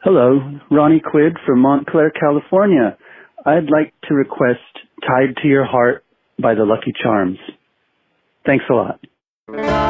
Hello, Ronnie Quid from Montclair, California. I'd like to request Tied to Your Heart by the Lucky Charms. Thanks a lot.